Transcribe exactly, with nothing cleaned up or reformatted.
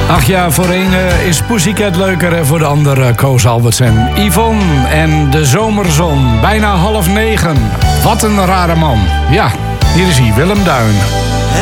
Ach ja, voor een uh, is Pussycat leuker en voor de ander uh, Koos Albertsen. Yvonne en de zomerzon, bijna half negen. Wat een rare man. Ja, hier is hij, Willem Duin.